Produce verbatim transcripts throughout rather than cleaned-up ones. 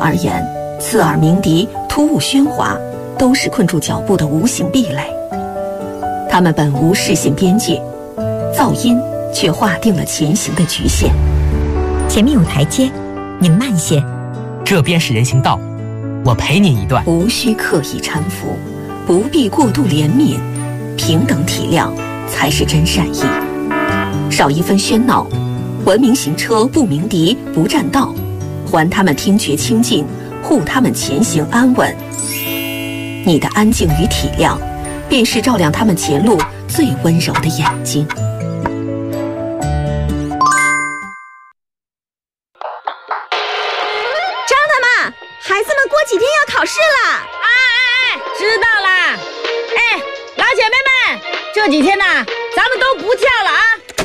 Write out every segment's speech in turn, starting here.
而言，刺耳鸣笛、突兀喧哗，都是困住脚步的无形壁垒。它们本无视线边界，噪音却划定了前行的局限。 前面有台阶，您慢些。 这边是人行道，我陪您一段。 无需刻意搀扶，不必过度怜悯，平等体谅才是真善意。少一分喧闹，文明行车不鸣笛不占道，还他们听觉清净，护他们前行安稳。你的安静与体谅，便是照亮他们前路最温柔的眼睛。 张大妈，孩子们过几天要考试了。 哎哎哎，知道啦。哎，老姐妹们，这几天呢，咱们都不跳了啊。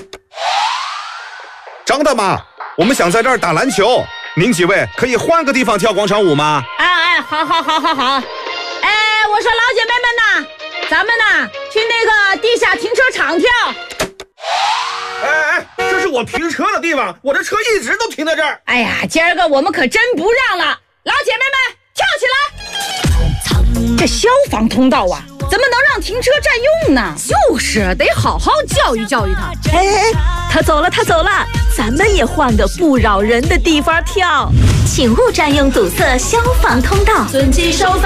张大妈，我们想在这儿打篮球，您几位可以换个地方跳广场舞吗？ 哎哎，好好好好好。哎，我说老姐妹们呐，咱们呐去那个地下停车场跳。 哎哎，这是我停车的地方，我的车一直都停在这儿。 哎呀，今儿个我们可真不让了，老姐妹们跳起来！这消防通道啊，怎么能让停车占用呢？ 就是得好好教育教育他。 哎哎，他走了，他走了，咱们也换个不扰人的地方跳。 请勿占用堵塞消防通道， 遵纪守法。